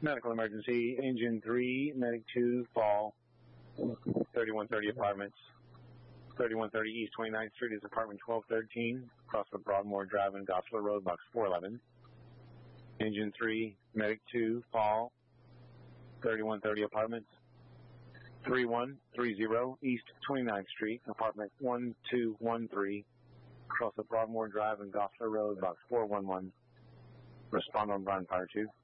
Medical emergency, engine 3, medic 2, fall, 3130 apartments, 3130 East 29th Street is apartment 1213, across the Broadmoor Drive and Gosler Road, box 411. Engine 3, medic 2, fall, 3130 apartments, 3130 East 29th Street, apartment 1213, across the Broadmoor Drive and Gosler Road, box 411. Respond on Bryan Fire 2.